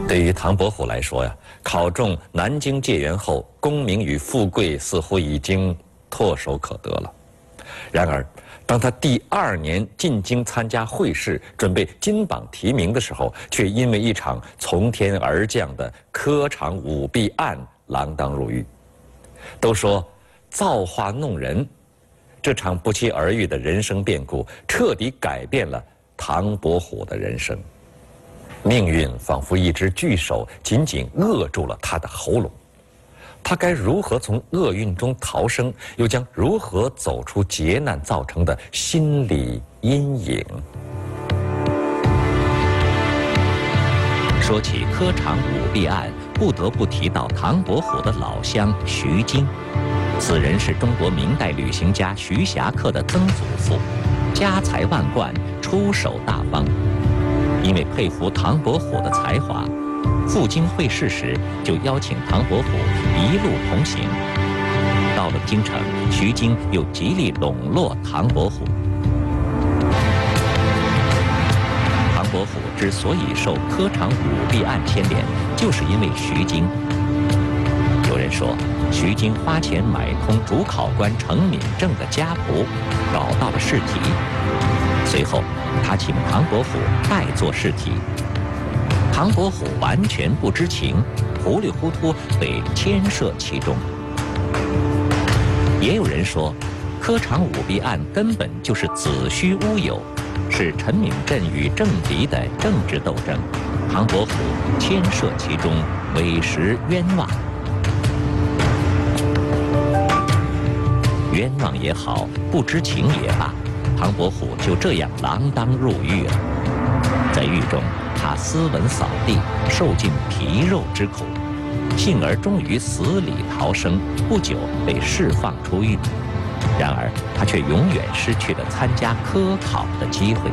对于唐伯虎来说呀，考中南京解元后，功名与富贵似乎已经唾手可得了。然而，当他第2年进京参加会试，准备金榜题名的时候，却因为一场从天而降的科场舞弊案锒铛入狱。都说造化弄人，这场不期而遇的人生变故，彻底改变了唐伯虎的人生。命运仿佛一只巨手，紧紧扼住了他的喉咙。他该如何从厄运中逃生，又将如何走出劫难造成的心理阴影？ 说起科场舞弊案，不得不提到唐伯虎的老乡徐经。此人是中国明代旅行家徐霞客的曾祖父，家财万贯，出手大方。因为佩服唐伯虎的才华，赴京会试时就邀请唐伯虎一路同行。到了京城，徐经又极力笼络唐伯虎。唐伯虎之所以受科场舞弊案牵连，就是因为徐经。有人说，徐经花钱买通主考官程敏正的家仆，搞到了试题。随后，他请唐伯虎代做试题。唐伯虎完全不知情，糊里糊涂被牵涉其中。也有人说，科场舞弊案根本就是子虚乌有，是陈敏振与政敌的政治斗争，唐伯虎牵涉其中，委实冤枉。冤枉也好，不知情也罢，唐伯虎就这样锒铛入狱了。在狱中，他斯文扫地，受尽皮肉之苦，幸而终于死里逃生，不久被释放出狱。然而，他却永远失去了参加科考的机会。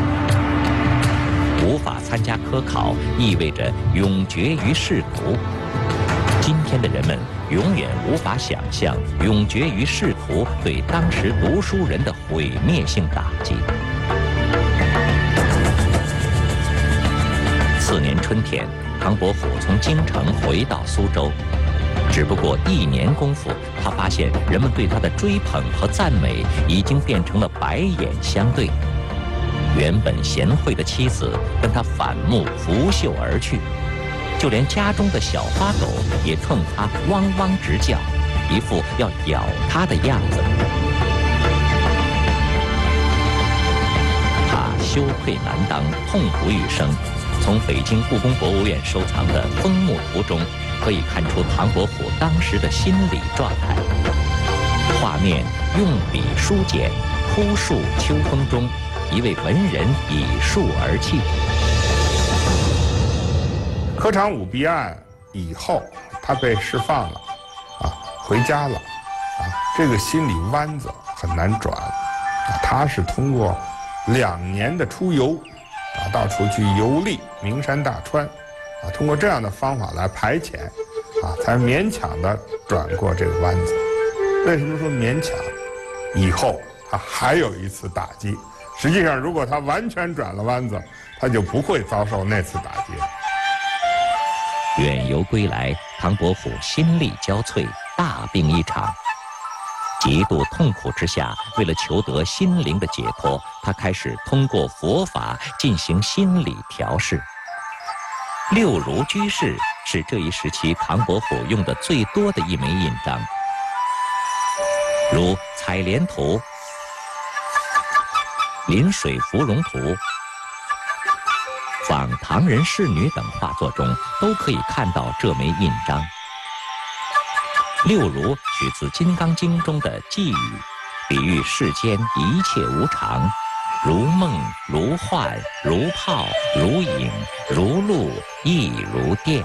无法参加科考，意味着永绝于仕途。今天的人们永远无法想象永绝于仕途对当时读书人的毁灭性打击。次年春天，唐伯虎从京城回到苏州，只不过1年功夫，他发现人们对他的追捧和赞美已经变成了白眼相对。原本贤惠的妻子跟他反目拂袖而去，就连家中的小花狗也冲他汪汪直叫，一副要咬他的样子。他羞愧难当，痛不欲生。从北京故宫博物院收藏的枫木图中，可以看出唐伯虎当时的心理状态。画面用笔书简，枯树秋风中，一位文人以树而泣。 科场舞弊案以后，他被释放了，回家了，这个心理弯子很难转，他是通过2年的出游，到处去游历名山大川，通过这样的方法来排遣，才勉强的转过这个弯子。为什么说勉强？以后他还有一次打击。实际上，如果他完全转了弯子，他就不会遭受那次打击了。 远游归来，唐伯虎心力交瘁，大病一场。极度痛苦之下，为了求得心灵的解脱，他开始通过佛法进行心理调试。六如居士是这一时期唐伯虎用的最多的一枚印章，如《采莲图》《临水芙蓉图》《访唐人仕女》等画作中都可以看到这枚印章。六如取自《金刚经》中的寄语，比喻世间一切无常，如梦如幻，如泡如影，如露亦如电。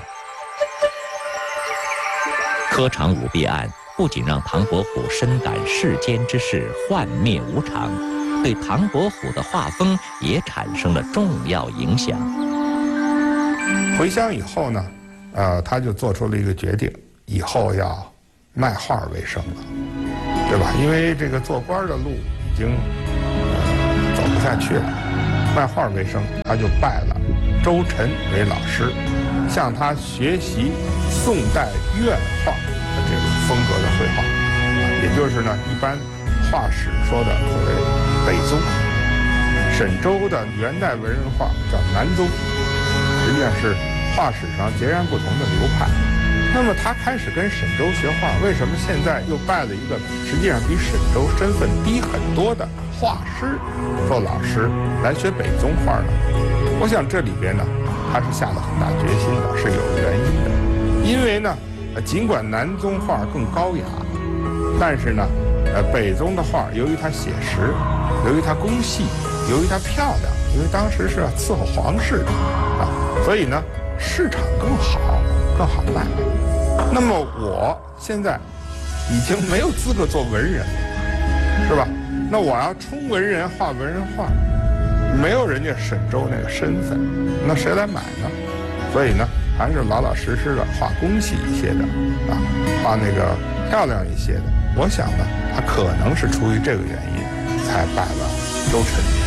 科场舞弊案不仅让唐伯虎深感世间之事幻灭无常，对唐伯虎的画风也产生了重要影响。 回乡以后呢，他就做出了一个决定，以后要卖画为生了，对吧？因为这个做官的路已经走不下去了，卖画为生，他就拜了周晨为老师， 向他学习宋代院画的这种风格的绘画，也就是呢，一般画史说的所谓北宗。沈周的元代文人画叫南宗，实际上是画史上截然不同的流派。那么他开始跟沈周学画，为什么现在又拜了一个实际上比沈周身份低很多的画师做老师来学北宗画呢？我想这里边呢，他是下了很大决心的，是有原因的。因为呢，尽管南宗画更高雅，但是呢，北宗的画由于它写实，由于它工细，由于它漂亮，因为当时是要伺候皇室的啊，所以呢，市场更好卖。那么我现在已经没有资格做文人了，是吧？那我要充文人画文人画，没有人家沈周那个身份，那谁来买呢？所以呢，还是老老实实的画工细一些的啊，画那个漂亮一些的。我想呢，他可能是出于这个原因才拜了周臣。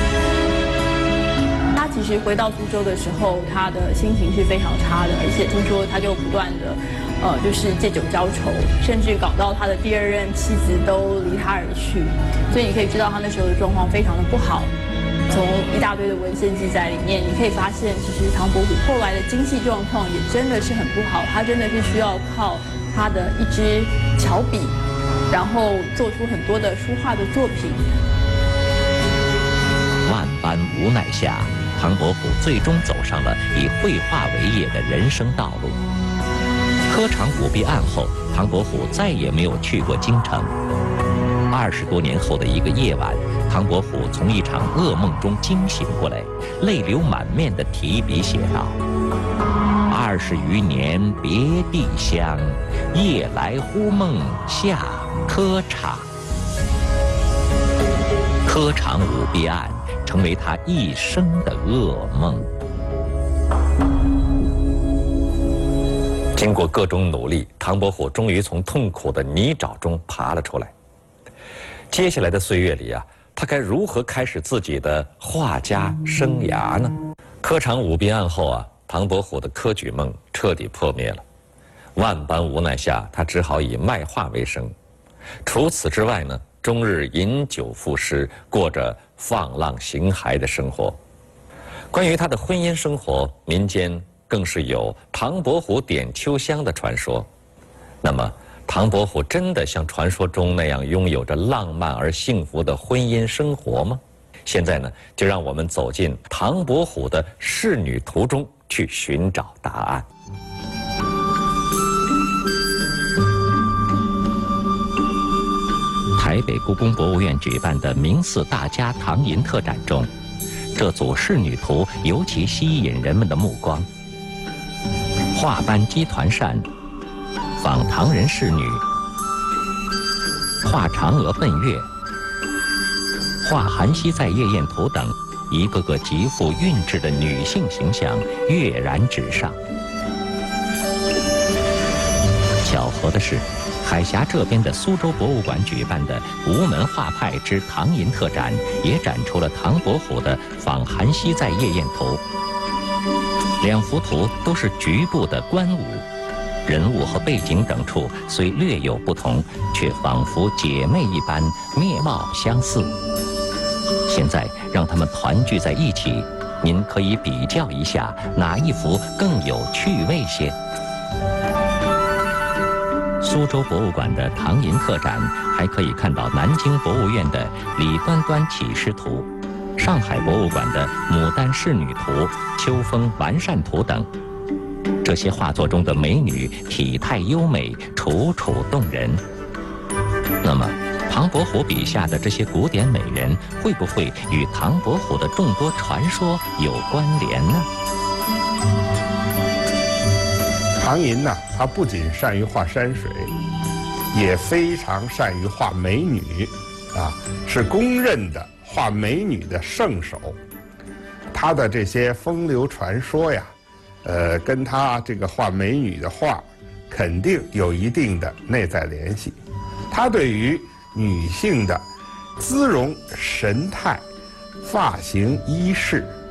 他其实回到苏州的时候，他的心情是非常差的，而且听说他就不断的，就是借酒浇愁，甚至搞到他的第二任妻子都离他而去，所以你可以知道他那时候的状况非常的不好。从一大堆的文献记载里面，你可以发现，其实唐伯虎后来的经济状况也真的是很不好，他真的是需要靠他的一支巧笔，然后做出很多的书画的作品。 万般无奈下，唐伯虎最终走上了以绘画为业的人生道路。科场舞弊案后，唐伯虎再也没有去过京城。20多年后的一个夜晚，唐伯虎从一场噩梦中惊醒过来，泪流满面地提笔写道：“20余年别地乡，夜来忽梦下科场。”科场舞弊案成为他一生的噩梦。 经过各种努力，唐伯虎终于从痛苦的泥沼中爬了出来。接下来的岁月里啊，他该如何开始自己的画家生涯呢？科场舞弊案后啊，唐伯虎的科举梦彻底破灭了。万般无奈下，他只好以卖画为生。除此之外呢，终日饮酒赋诗，过着放浪形骸的生活。关于他的婚姻生活，民间更是有唐伯虎点秋香的传说。那么，唐伯虎真的像传说中那样拥有着浪漫而幸福的婚姻生活吗？现在呢，就让我们走进唐伯虎的仕女图中去寻找答案。 台北故宫博物院举办的明四大家唐寅特展中，这组仕女图尤其吸引人们的目光。画班鸡团扇，仿唐人仕女；画嫦娥奔月，画韩熙载夜宴图等，一个个极富韵致的女性形象跃然纸上。巧合的是，海峡这边的苏州博物馆举办的吴门画派之唐寅特展，也展出了唐伯虎的仿韩熙载夜宴图。两幅图都是局部的观舞，人物和背景等处虽略有不同，却仿佛姐妹一般，面貌相似。现在让他们团聚在一起，您可以比较一下哪一幅更有趣味些。苏州博物馆的唐寅特展，还可以看到南京博物院的李端端起诗图、上海博物馆的牡丹仕女图、秋风完善图等。这些画作中的美女体态优美，楚楚动人。那么，唐伯虎笔下的这些古典美人，会不会与唐伯虎的众多传说有关联呢？ 唐寅呢，他不仅善于画山水，也非常善于画美女，是公认的画美女的圣手。他的这些风流传说呀，跟他这个画美女的画，肯定有一定的内在联系。他对于女性的姿容、神态、发型、衣饰